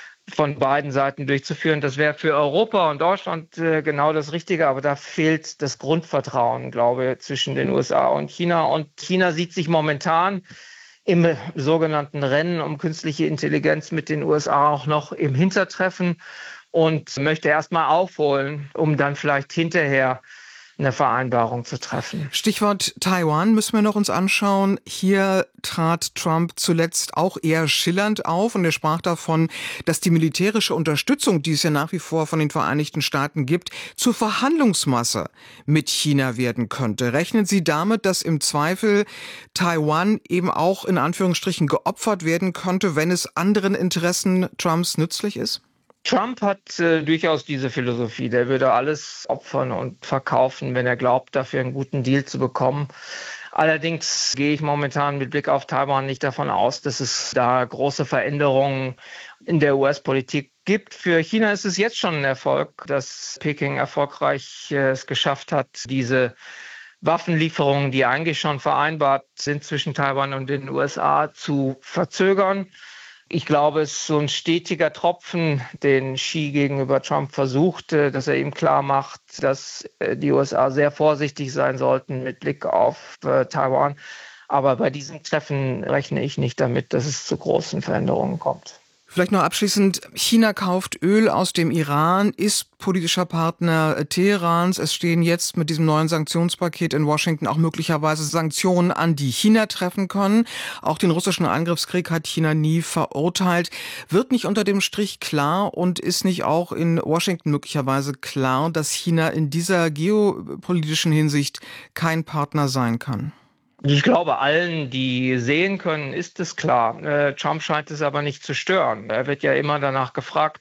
von beiden Seiten durchzuführen. Das wäre für Europa und Deutschland äh, genau das Richtige, aber da fehlt das Grundvertrauen, glaube ich, zwischen den U S A und China. Und China sieht sich momentan im sogenannten Rennen um künstliche Intelligenz mit den U S A auch noch im Hintertreffen und möchte erst mal aufholen, um dann vielleicht hinterher eine Vereinbarung zu treffen. Stichwort Taiwan müssen wir noch uns anschauen. Hier trat Trump zuletzt auch eher schillernd auf und er sprach davon, dass die militärische Unterstützung, die es ja nach wie vor von den Vereinigten Staaten gibt, zur Verhandlungsmasse mit China werden könnte. Rechnen Sie damit, dass im Zweifel Taiwan eben auch in Anführungsstrichen geopfert werden könnte, wenn es anderen Interessen Trumps nützlich ist? Trump hat äh, durchaus diese Philosophie. Der würde alles opfern und verkaufen, wenn er glaubt, dafür einen guten Deal zu bekommen. Allerdings gehe ich momentan mit Blick auf Taiwan nicht davon aus, dass es da große Veränderungen in der U S-Politik gibt. Für China ist es jetzt schon ein Erfolg, dass Peking erfolgreich äh, es geschafft hat, diese Waffenlieferungen, die eigentlich schon vereinbart sind zwischen Taiwan und den U S A, zu verzögern. Ich glaube, es ist so ein stetiger Tropfen, den Xi gegenüber Trump versucht, dass er ihm klar macht, dass die U S A sehr vorsichtig sein sollten mit Blick auf äh, Taiwan. Aber bei diesem Treffen rechne ich nicht damit, dass es zu großen Veränderungen kommt. Vielleicht noch abschließend, China kauft Öl aus dem Iran, ist politischer Partner Teherans. Es stehen jetzt mit diesem neuen Sanktionspaket in Washington auch möglicherweise Sanktionen an, die China treffen können. Auch den russischen Angriffskrieg hat China nie verurteilt. Wird nicht unter dem Strich klar und ist nicht auch in Washington möglicherweise klar, dass China in dieser geopolitischen Hinsicht kein Partner sein kann? Ich glaube, allen, die sehen können, ist es klar. Äh, Trump scheint es aber nicht zu stören. Er wird ja immer danach gefragt,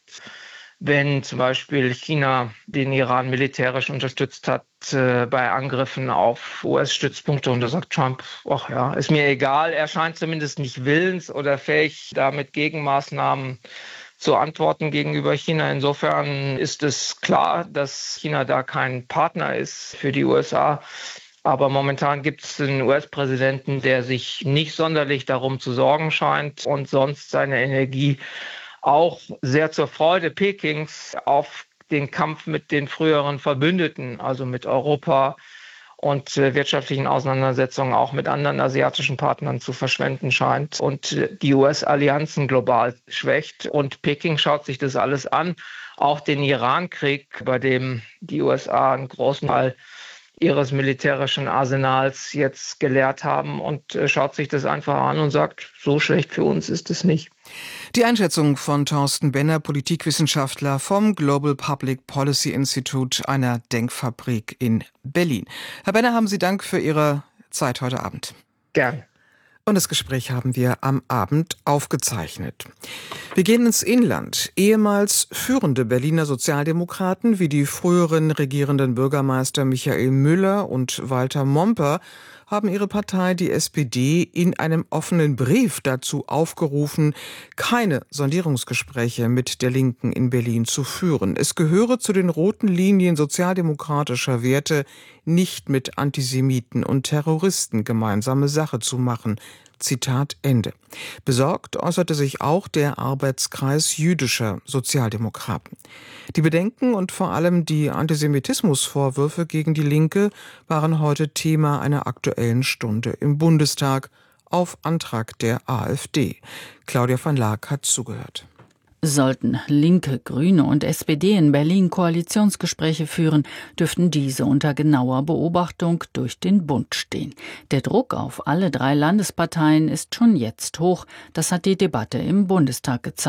wenn zum Beispiel China den Iran militärisch unterstützt hat äh, bei Angriffen auf U S-Stützpunkte. Und da sagt Trump, ach ja, ist mir egal. Er scheint zumindest nicht willens oder fähig, damit Gegenmaßnahmen zu antworten gegenüber China. Insofern ist es klar, dass China da kein Partner ist für die U S A. Aber momentan gibt es einen U S-Präsidenten, der sich nicht sonderlich darum zu sorgen scheint und sonst seine Energie auch sehr zur Freude Pekings auf den Kampf mit den früheren Verbündeten, also mit Europa und äh, wirtschaftlichen Auseinandersetzungen auch mit anderen asiatischen Partnern zu verschwenden scheint und äh, die U S-Allianzen global schwächt. Und Peking schaut sich das alles an, auch den Iran-Krieg, bei dem die U S A einen großen Teil ihres militärischen Arsenals jetzt geleert haben und äh, schaut sich das einfach an und sagt, so schlecht für uns ist es nicht. Die Einschätzung von Thorsten Benner, Politikwissenschaftler vom Global Public Policy Institute, einer Denkfabrik in Berlin. Herr Benner, haben Sie Dank für Ihre Zeit heute Abend. Gerne. Und das Gespräch haben wir am Abend aufgezeichnet. Wir gehen ins Inland. Ehemals führende Berliner Sozialdemokraten wie die früheren regierenden Bürgermeister Michael Müller und Walter Momper haben ihre Partei, die S P D, in einem offenen Brief dazu aufgerufen, keine Sondierungsgespräche mit der Linken in Berlin zu führen. Es gehöre zu den roten Linien sozialdemokratischer Werte, nicht mit Antisemiten und Terroristen gemeinsame Sache zu machen. Zitat Ende. Besorgt äußerte sich auch der Arbeitskreis jüdischer Sozialdemokraten. Die Bedenken und vor allem die Antisemitismusvorwürfe gegen die Linke waren heute Thema einer aktuellen Stunde im Bundestag auf Antrag der AfD. Claudia van Laak hat zugehört. Sollten Linke, Grüne und S P D in Berlin Koalitionsgespräche führen, dürften diese unter genauer Beobachtung durch den Bund stehen. Der Druck auf alle drei Landesparteien ist schon jetzt hoch. Das hat die Debatte im Bundestag gezeigt.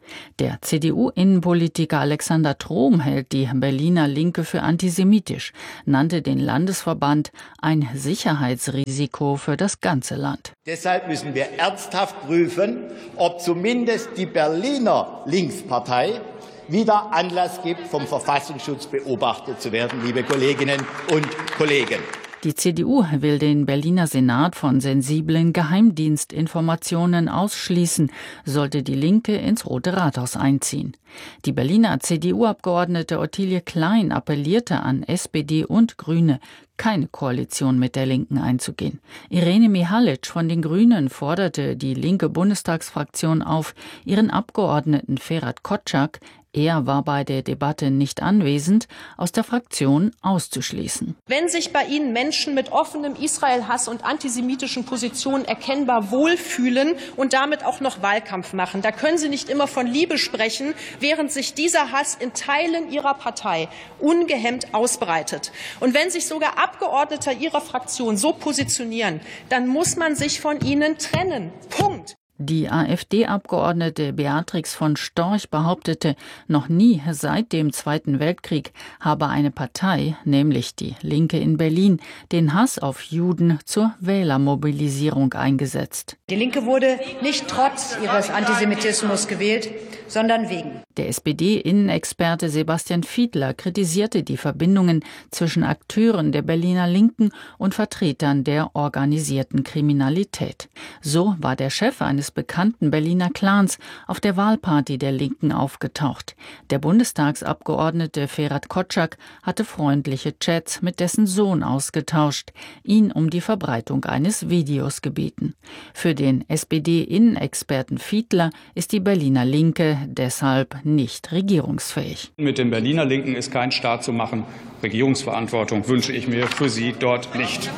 Der C D U-Innenpolitiker Alexander Trom hält die Berliner Linke für antisemitisch, nannte den Landesverband ein Sicherheitsrisiko für das ganze Land. Deshalb müssen wir ernsthaft prüfen, ob zumindest die Berliner Linkspartei wieder Anlass gibt, vom Verfassungsschutz beobachtet zu werden, liebe Kolleginnen und Kollegen. Die C D U will den Berliner Senat von sensiblen Geheimdienstinformationen ausschließen, sollte die Linke ins Rote Rathaus einziehen. Die Berliner C D U-Abgeordnete Ottilie Klein appellierte an S P D und Grüne, keine Koalition mit der Linken einzugehen. Irene Mihalic von den Grünen forderte die linke Bundestagsfraktion auf, ihren Abgeordneten Ferhat Kotschak, er war bei der Debatte nicht anwesend, aus der Fraktion auszuschließen. Wenn sich bei Ihnen Menschen mit offenem Israel-Hass und antisemitischen Positionen erkennbar wohlfühlen und damit auch noch Wahlkampf machen, da können Sie nicht immer von Liebe sprechen, während sich dieser Hass in Teilen Ihrer Partei ungehemmt ausbreitet. Und wenn sich sogar Abgeordnete Ihrer Fraktion so positionieren, dann muss man sich von ihnen trennen. Punkt. Die AfD-Abgeordnete Beatrix von Storch behauptete, noch nie seit dem Zweiten Weltkrieg habe eine Partei, nämlich die Linke in Berlin, den Hass auf Juden zur Wählermobilisierung eingesetzt. Die Linke wurde nicht trotz ihres Antisemitismus gewählt, sondern wegen. Der S P D-Innenexperte Sebastian Fiedler kritisierte die Verbindungen zwischen Akteuren der Berliner Linken und Vertretern der organisierten Kriminalität. So war der Chef eines bekannten Berliner Clans auf der Wahlparty der Linken aufgetaucht. Der Bundestagsabgeordnete Ferhat Kotschak hatte freundliche Chats mit dessen Sohn ausgetauscht, ihn um die Verbreitung eines Videos gebeten. Für den S P D-Innenexperten Fiedler ist die Berliner Linke deshalb nicht regierungsfähig. Mit den Berliner Linken ist kein Staat zu machen. Regierungsverantwortung wünsche ich mir für sie dort nicht.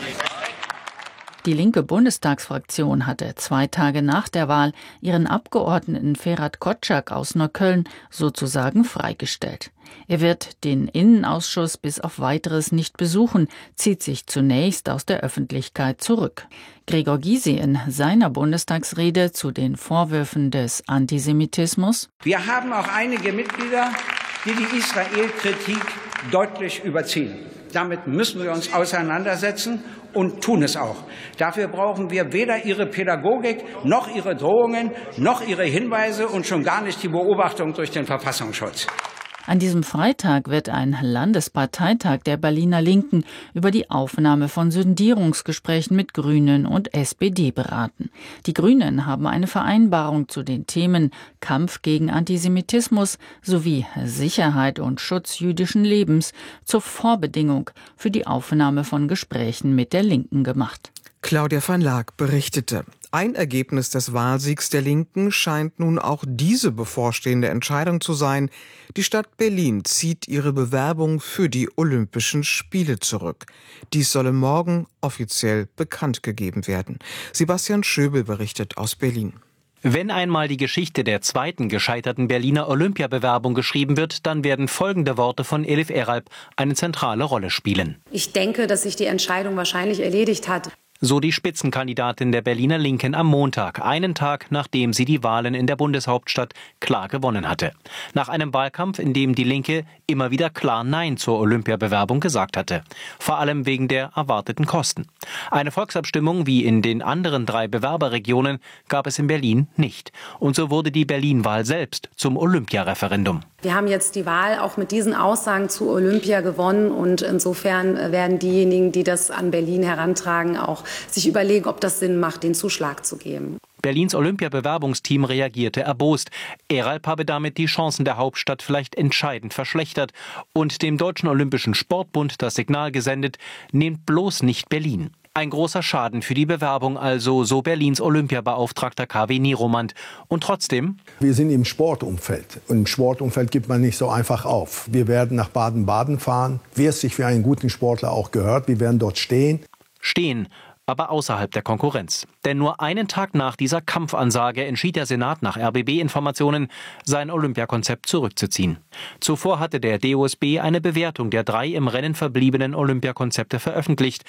Die linke Bundestagsfraktion hatte zwei Tage nach der Wahl ihren Abgeordneten Ferhat Kotschak aus Neukölln sozusagen freigestellt. Er wird den Innenausschuss bis auf Weiteres nicht besuchen, zieht sich zunächst aus der Öffentlichkeit zurück. Gregor Gysi in seiner Bundestagsrede zu den Vorwürfen des Antisemitismus: Wir haben auch einige Mitglieder, die die Israel-Kritik deutlich überziehen. Damit müssen wir uns auseinandersetzen und tun es auch. Dafür brauchen wir weder Ihre Pädagogik, noch Ihre Drohungen, noch Ihre Hinweise und schon gar nicht die Beobachtung durch den Verfassungsschutz. An diesem Freitag wird ein Landesparteitag der Berliner Linken über die Aufnahme von Sondierungsgesprächen mit Grünen und S P D beraten. Die Grünen haben eine Vereinbarung zu den Themen Kampf gegen Antisemitismus sowie Sicherheit und Schutz jüdischen Lebens zur Vorbedingung für die Aufnahme von Gesprächen mit der Linken gemacht. Claudia van Laak berichtete. Ein Ergebnis des Wahlsiegs der Linken scheint nun auch diese bevorstehende Entscheidung zu sein. Die Stadt Berlin zieht ihre Bewerbung für die Olympischen Spiele zurück. Dies solle morgen offiziell bekannt gegeben werden. Sebastian Schöbel berichtet aus Berlin. Wenn einmal die Geschichte der zweiten gescheiterten Berliner Olympiabewerbung geschrieben wird, dann werden folgende Worte von Elif Eralp eine zentrale Rolle spielen. Ich denke, dass sich die Entscheidung wahrscheinlich erledigt hat. So die Spitzenkandidatin der Berliner Linken am Montag, einen Tag nachdem sie die Wahlen in der Bundeshauptstadt klar gewonnen hatte. Nach einem Wahlkampf, in dem die Linke immer wieder klar Nein zur Olympiabewerbung gesagt hatte. Vor allem wegen der erwarteten Kosten. Eine Volksabstimmung wie in den anderen drei Bewerberregionen gab es in Berlin nicht. Und so wurde die Berlin-Wahl selbst zum Olympiareferendum. Wir haben jetzt die Wahl auch mit diesen Aussagen zu Olympia gewonnen und insofern werden diejenigen, die das an Berlin herantragen, auch sich überlegen, ob das Sinn macht, den Zuschlag zu geben. Berlins Olympiabewerbungsteam reagierte erbost. Eralp habe damit die Chancen der Hauptstadt vielleicht entscheidend verschlechtert und dem Deutschen Olympischen Sportbund das Signal gesendet, nehmt bloß nicht Berlin. Ein großer Schaden für die Bewerbung also, so Berlins Olympiabeauftragter K W Nieromand. Und trotzdem? Wir sind im Sportumfeld. Und im Sportumfeld gibt man nicht so einfach auf. Wir werden nach Baden-Baden fahren, wie es sich für einen guten Sportler auch gehört. Wir werden dort stehen. Stehen, aber außerhalb der Konkurrenz. Denn nur einen Tag nach dieser Kampfansage entschied der Senat nach R B B-Informationen, sein Olympiakonzept zurückzuziehen. Zuvor hatte der D O S B eine Bewertung der drei im Rennen verbliebenen Olympiakonzepte veröffentlicht.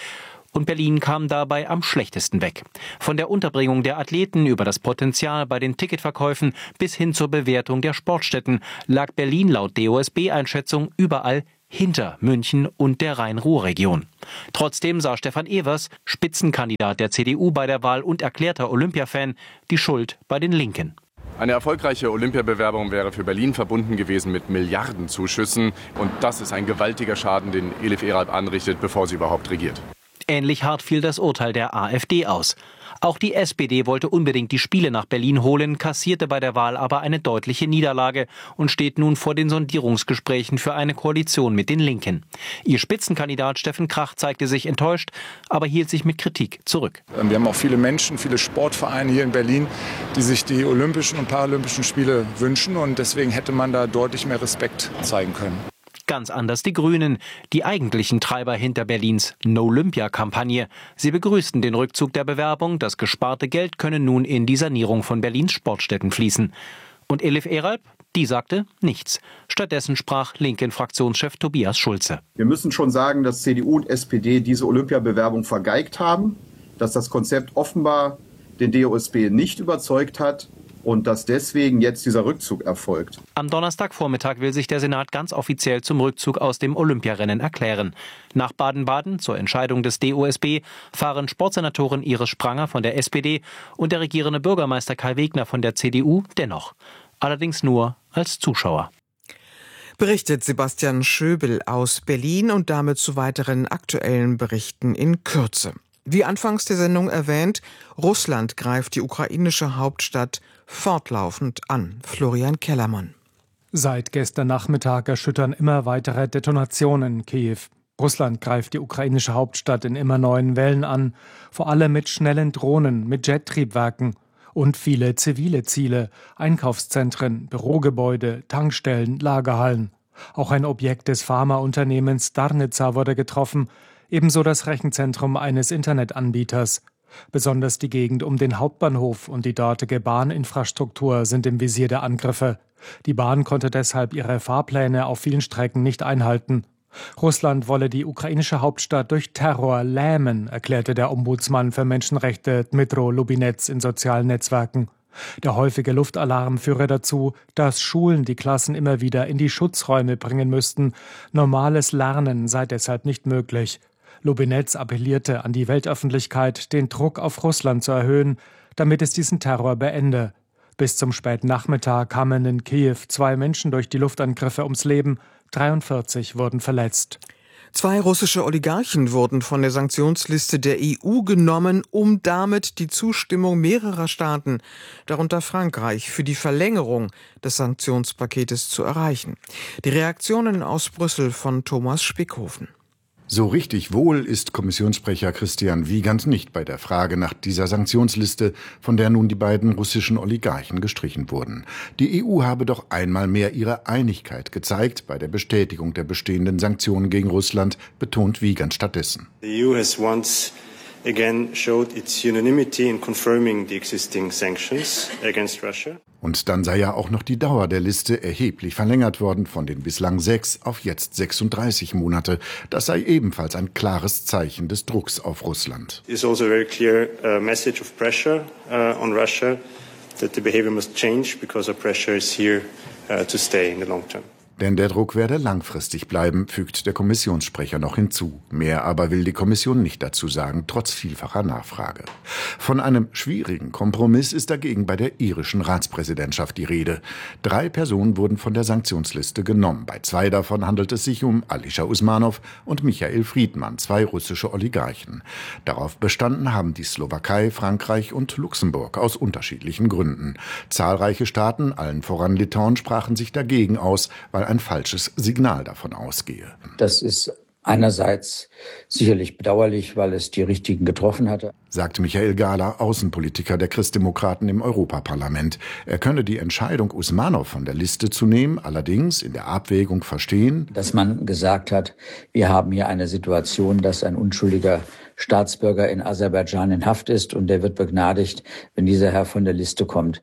Und Berlin kam dabei am schlechtesten weg. Von der Unterbringung der Athleten über das Potenzial bei den Ticketverkäufen bis hin zur Bewertung der Sportstätten lag Berlin laut D O S B-Einschätzung überall hinter München und der Rhein-Ruhr-Region. Trotzdem sah Stefan Evers, Spitzenkandidat der C D U bei der Wahl und erklärter Olympia-Fan, die Schuld bei den Linken. Eine erfolgreiche Olympiabewerbung wäre für Berlin verbunden gewesen mit Milliardenzuschüssen. Und das ist ein gewaltiger Schaden, den Elif Eralp anrichtet, bevor sie überhaupt regiert. Ähnlich hart fiel das Urteil der AfD aus. Auch die S P D wollte unbedingt die Spiele nach Berlin holen, kassierte bei der Wahl aber eine deutliche Niederlage und steht nun vor den Sondierungsgesprächen für eine Koalition mit den Linken. Ihr Spitzenkandidat Steffen Krach zeigte sich enttäuscht, aber hielt sich mit Kritik zurück. Wir haben auch viele Menschen, viele Sportvereine hier in Berlin, die sich die Olympischen und Paralympischen Spiele wünschen. Und deswegen hätte man da deutlich mehr Respekt zeigen können. Ganz anders die Grünen, die eigentlichen Treiber hinter Berlins No-Olympia-Kampagne. Sie begrüßten den Rückzug der Bewerbung. Das gesparte Geld könne nun in die Sanierung von Berlins Sportstätten fließen. Und Elif Eralp, die sagte nichts. Stattdessen sprach Linken-Fraktionschef Tobias Schulze. Wir müssen schon sagen, dass C D U und S P D diese Olympiabewerbung vergeigt haben, dass das Konzept offenbar den D O S B nicht überzeugt hat. Und dass deswegen jetzt dieser Rückzug erfolgt. Am Donnerstagvormittag will sich der Senat ganz offiziell zum Rückzug aus dem Olympiarennen erklären. Nach Baden-Baden zur Entscheidung des D O S B fahren Sportsenatorin Iris Spranger von der S P D und der regierende Bürgermeister Kai Wegner von der C D U dennoch. Allerdings nur als Zuschauer. Berichtet Sebastian Schöbel aus Berlin und damit zu weiteren aktuellen Berichten in Kürze. Wie anfangs der Sendung erwähnt, Russland greift die ukrainische Hauptstadt fortlaufend an. Florian Kellermann. Seit gestern Nachmittag erschüttern immer weitere Detonationen Kiew. Russland greift die ukrainische Hauptstadt in immer neuen Wellen an, vor allem mit schnellen Drohnen, mit Jettriebwerken und viele zivile Ziele, Einkaufszentren, Bürogebäude, Tankstellen, Lagerhallen. Auch ein Objekt des Pharmaunternehmens Darnica wurde getroffen, ebenso das Rechenzentrum eines Internetanbieters. Besonders die Gegend um den Hauptbahnhof und die dortige Bahninfrastruktur sind im Visier der Angriffe. Die Bahn konnte deshalb ihre Fahrpläne auf vielen Strecken nicht einhalten. Russland wolle die ukrainische Hauptstadt durch Terror lähmen, erklärte der Ombudsmann für Menschenrechte Dmytro Lubinets in sozialen Netzwerken. Der häufige Luftalarm führe dazu, dass Schulen die Klassen immer wieder in die Schutzräume bringen müssten. Normales Lernen sei deshalb nicht möglich. Lubinets appellierte an die Weltöffentlichkeit, den Druck auf Russland zu erhöhen, damit es diesen Terror beende. Bis zum späten Nachmittag kamen in Kiew zwei Menschen durch die Luftangriffe ums Leben, dreiundvierzig wurden verletzt. Zwei russische Oligarchen wurden von der Sanktionsliste der E U genommen, um damit die Zustimmung mehrerer Staaten, darunter Frankreich, für die Verlängerung des Sanktionspaketes zu erreichen. Die Reaktionen aus Brüssel von Thomas Spickhofen. So richtig wohl ist Kommissionssprecher Christian Wiegand nicht bei der Frage nach dieser Sanktionsliste, von der nun die beiden russischen Oligarchen gestrichen wurden. Die E U habe doch einmal mehr ihre Einigkeit gezeigt bei der Bestätigung der bestehenden Sanktionen gegen Russland, betont Wiegand stattdessen. The E U has once again showed its unanimity in confirming the existing sanctions against Russia. Und dann sei ja auch noch die Dauer der Liste erheblich verlängert worden, von den bislang sechs auf jetzt sechsunddreißig Monate. Das sei ebenfalls ein klares Zeichen des Drucks auf Russland. It is also a very clear uh, message of pressure uh, on Russia that the behavior must change because our pressure is here uh, to stay in the long term. Denn der Druck werde langfristig bleiben, fügt der Kommissionssprecher noch hinzu. Mehr aber will die Kommission nicht dazu sagen, trotz vielfacher Nachfrage. Von einem schwierigen Kompromiss ist dagegen bei der irischen Ratspräsidentschaft die Rede. Drei Personen wurden von der Sanktionsliste genommen. Bei zwei davon handelt es sich um Alisher Usmanov und Michael Friedmann, zwei russische Oligarchen. Darauf bestanden haben die Slowakei, Frankreich und Luxemburg aus unterschiedlichen Gründen. Zahlreiche Staaten, allen voran Litauen, sprachen sich dagegen aus, weil ein falsches Signal davon ausgehe. Das ist einerseits sicherlich bedauerlich, weil es die Richtigen getroffen hatte, sagt Michael Gahler, Außenpolitiker der Christdemokraten im Europaparlament. Er könne die Entscheidung, Usmanov von der Liste zu nehmen, allerdings in der Abwägung verstehen, dass man gesagt hat, wir haben hier eine Situation, dass ein unschuldiger Staatsbürger in Aserbaidschan in Haft ist und der wird begnadigt, wenn dieser Herr von der Liste kommt.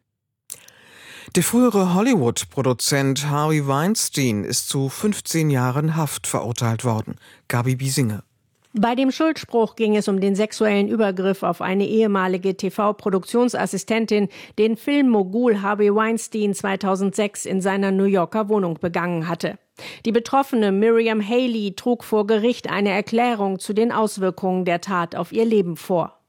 Der frühere Hollywood-Produzent Harvey Weinstein ist zu fünfzehn Jahren Haft verurteilt worden. Gabi Biesinger. Bei dem Schuldspruch ging es um den sexuellen Übergriff auf eine ehemalige T V-Produktionsassistentin, den Filmmogul Harvey Weinstein zweitausendsechs in seiner New Yorker Wohnung begangen hatte. Die Betroffene Miriam Haley trug vor Gericht eine Erklärung zu den Auswirkungen der Tat auf ihr Leben vor.